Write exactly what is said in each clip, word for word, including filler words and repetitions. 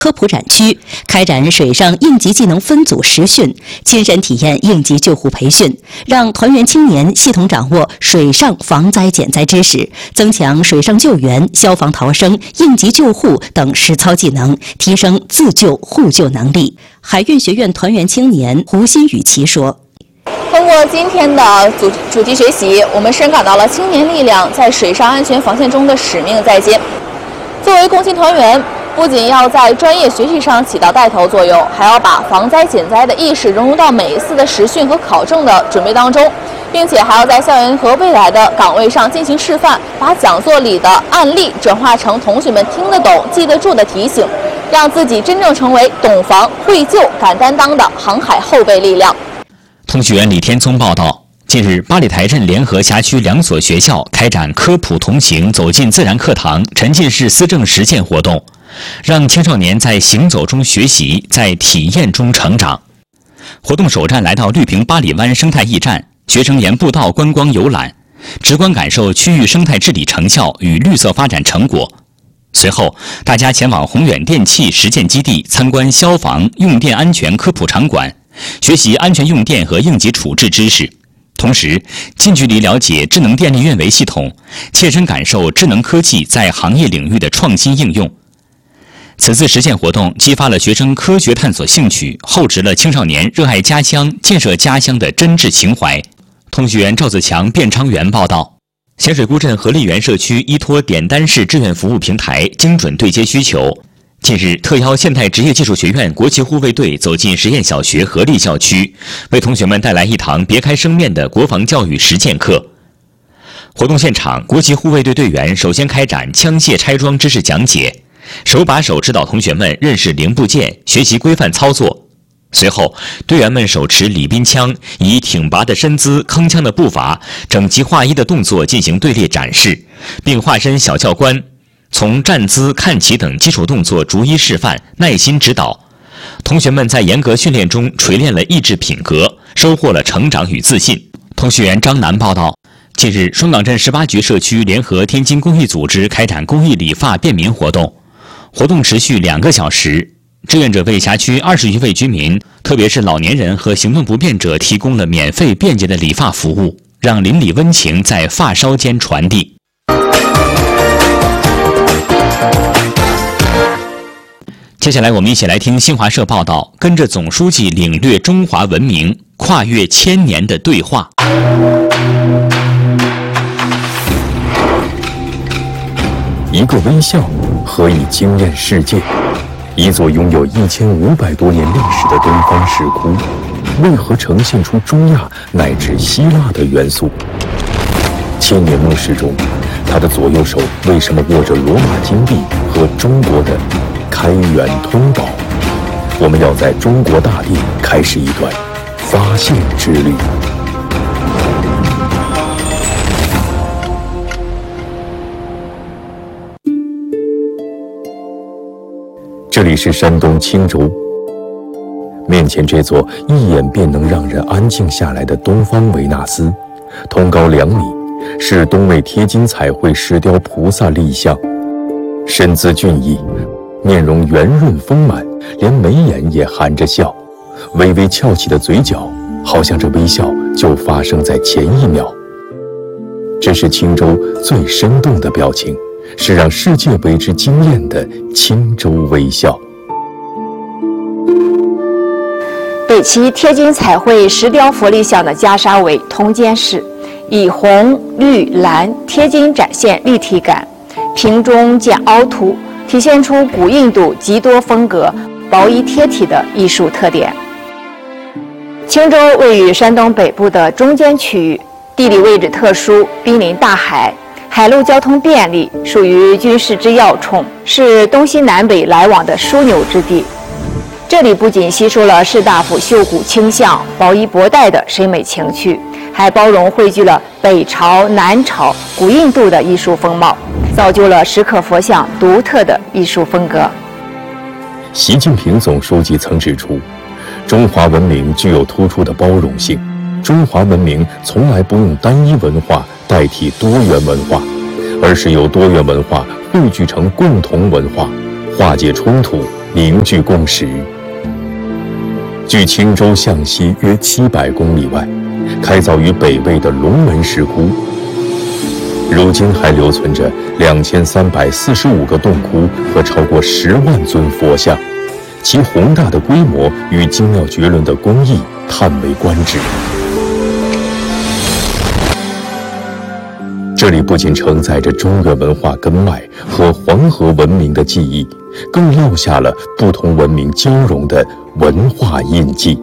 科普展区，开展水上应急技能分组实训，亲身体验应急救护培训，让团员青年系统掌握水上防灾减灾知识，增强水上救援、消防逃生、应急救护等实操技能，提升自救互救能力。海运学院团员青年胡新雨琪说：“ 通过今天的主主题学习，我们深感到了青年力量在水上安全防线中的使命在肩。作为共青团员，不仅要在专业学习上起到带头作用，还要把防灾减灾的意识融入到每一次的实训和考证的准备当中，并且还要在校园和未来的岗位上进行示范，把讲座里的案例转化成同学们听得懂、记得住的提醒，让自己真正成为懂防、会救、敢担当的航海后备力量。” 通讯员李天聪报道，近日，八里台镇联合辖区两所学校开展科普同行走进自然课堂沉浸式思政实践活动，让青少年在行走中学习，在体验中成长。活动首站来到绿屏八里湾生态驿站，学生沿步道观光游览，直观感受区域生态治理成效与绿色发展成果。随后，大家前往宏远电器实践基地参观消防用电安全科普场馆，学习安全用电和应急处置知识。同时，近距离了解智能电力运维系统，切身感受智能科技在行业领域的创新应用。此次实践活动激发了学生科学探索兴趣，厚植了青少年热爱家乡、建设家乡的真挚情怀。通讯员赵子强、卞昌元报道。咸水沽镇合利园社区依托点单式志愿服务平台，精准对接需求。近日，特邀现代职业技术学院国旗护卫队走进实验小学合利校区，为同学们带来一堂别开生面的国防教育实践课。活动现场，国旗护卫队队员首先开展枪械拆装知识讲解，手把手指导同学们认识零部件，学习规范操作。随后，队员们手持礼宾枪，以挺拔的身姿、铿锵的步伐、整齐划一的动作进行队列展示，并化身小教官，从站姿、看齐等基础动作逐一示范，耐心指导。同学们在严格训练中锤炼了意志品格，收获了成长与自信。通讯员张楠报道，近日，双岗镇十八局社区联合天津公益组织开展公益理发便民活动，活动持续两个小时。志愿者为辖区二十余位居民，特别是老年人和行动不便者提供了免费便捷的理发服务，让邻里温情在发梢间传递。接下来我们一起来听新华社报道，跟着总书记领略中华文明，跨越千年的对话。 一个微笑何以惊艳世界？一座拥有一千五百多年历史的东方石窟，为何呈现出中亚乃至希腊的元素？千年墓室中，他的左右手为什么握着罗马金币和中国的开元通宝？我们要在中国大地开始一段发现之旅。这里是山东青州，面前这座一眼便能让人安静下来的东方维纳斯，通高两米，是东魏贴金彩绘石雕菩萨立像，身姿俊逸，面容圆润丰满，连眉眼也含着笑，微微翘起的嘴角，好像这微笑就发生在前一秒。这是青州最生动的表情，是让世界为之惊艳的青州微笑。 北齐贴金彩绘石雕佛立像的袈裟为铜尖式，以红、绿、蓝贴金展现立体感，瓶中见凹凸，体现出古印度极多风格、薄衣贴体的艺术特点。青州位于山东北部的中间区域，地理位置特殊，濒临大海，海陆交通便利，属于军事之要冲，是东西南北来往的枢纽之地。这里不仅吸收了士大夫绣骨倾向、薄衣薄带的审美情趣，还包容汇聚了北朝、南朝、古印度的艺术风貌，造就了石刻佛像独特的艺术风格。 习近平总书记曾指出，中华文明具有突出的包容性，中华文明从来不用单一文化代替多元文化，而是由多元文化汇聚成共同文化，化解冲突， 凝聚共识。距青州向西约七百公里外，开凿于北魏的龙门石窟，如今还留存着两千三百四十五个洞窟和超过十万尊佛像，其宏大的规模与精妙绝伦的工艺叹为观止。这里不仅承载着中原文化根脉和黄河文明的记忆，更烙下了不同文明交融的文化印记。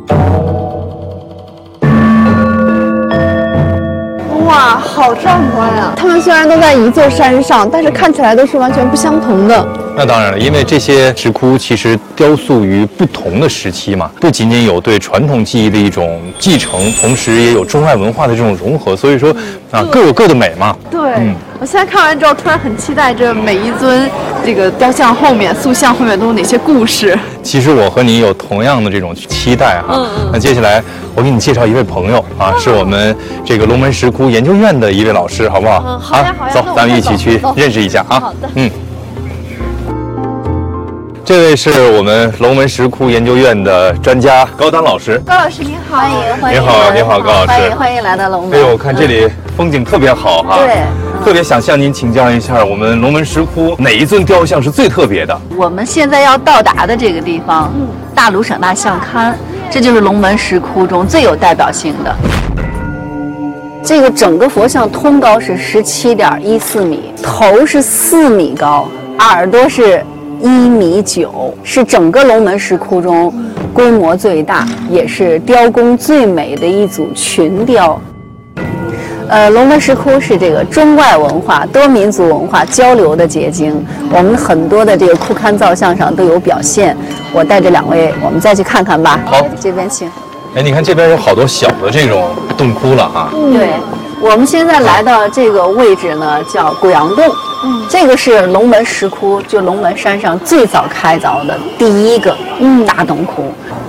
哇，好壮观啊！它们虽然都在一座山上，但是看起来都是完全不相同的。 那当然了，因为这些石窟其实雕塑于不同的时期嘛，不仅仅有对传统技艺的一种继承，同时也有中外文化的这种融合，所以说啊，各有各的美嘛。 对，嗯、我现在看完之后，突然很期待着每一尊这个雕像后面、塑像后面都有哪些故事。 其实我和你有同样的这种期待哈。嗯嗯。那接下来我给你介绍一位朋友啊，是我们这个龙门石窟研究院的一位老师，好不好？ 嗯，好呀好呀。 走，咱们一起去认识一下啊。 好的。 嗯。这位是我们龙门石窟研究院的专家高丹老师。 高老师您好， 欢迎欢迎。 您好，您好，高老师。 欢迎欢迎来到龙门。 哎呦，我看这里风景特别好哈。 对。 特别想向您请教一下，我们龙门石窟哪一尊雕像是最特别的？ 我们现在要到达的这个地方，嗯、大卢省大相龛，这就是龙门石窟中最有代表性的。这个整个佛像通高是十七点一四米，头是四米高，耳朵是一米九，是整个龙门石窟中规模最大，也是雕工最美的一组群雕。呃，龙门石窟是这个中外文化、多民族文化交流的结晶，我们很多的这个窟龛造像上都有表现。我带着两位，我们再去看看吧。 好， 这边请。 哎，你看这边有好多小的这种洞窟了啊。 嗯、对，我们现在来到这个位置呢，叫古阳洞。嗯，这个是龙门石窟，就龙门山上最早开凿的第一个嗯大洞窟。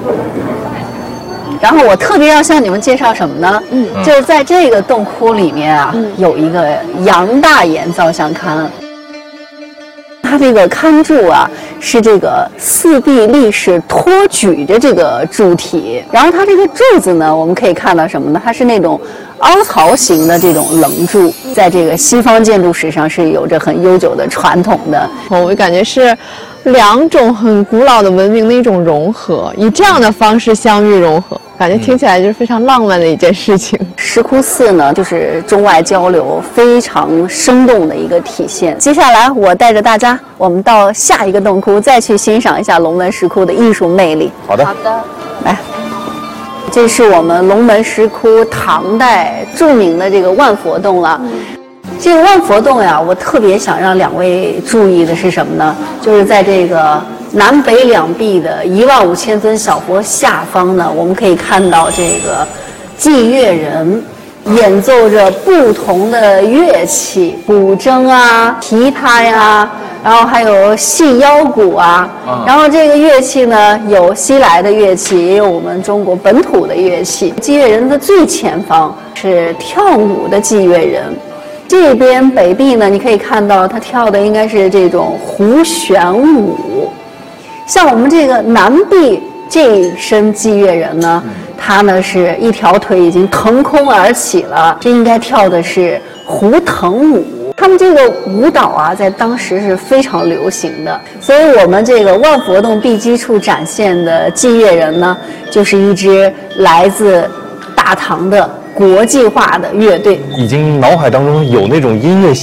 然后我特别要向你们介绍什么呢？嗯，就是在这个洞窟里面啊，嗯、有一个杨大眼造像龛。它这个龛柱啊，是这个四臂力士托举着这个柱体，然后它这个柱子呢，我们可以看到什么呢？它是那种凹槽型的这种棱柱，在这个西方建筑史上是有着很悠久的传统的。 我感觉是两种很古老的文明的一种融合，以这样的方式相遇融合。感觉听起来就是非常浪漫的一件事情。 石窟寺呢，就是中外交流非常生动的一个体现。接下来，我带着大家，我们到下一个洞窟，再去欣赏一下龙门石窟的艺术魅力。 好的， 好的，来，这是我们龙门石窟唐代著名的这个万佛洞了。嗯、这个万佛洞呀，我特别想让两位注意的是什么呢？就是在这个南北两壁的一万五千尊小佛下方呢，我们可以看到这个祭乐人演奏着不同的乐器，古筝啊、琵琶呀，然后还有细腰鼓啊。然后这个乐器呢，有西来的乐器，也有我们中国本土的乐器。祭乐人的最前方是跳舞的祭乐人。这边北壁呢，你可以看到他跳的应该是这种胡旋舞。像我们这个南壁这一身祭乐人呢，他呢是一条腿已经腾空而起了，这应该跳的是胡腾舞。他们这个舞蹈啊，在当时是非常流行的，所以我们这个万佛洞碧鸡处展现的祭乐人呢，就是一支来自大唐的国际化的乐队。 已经脑海当中有那种音乐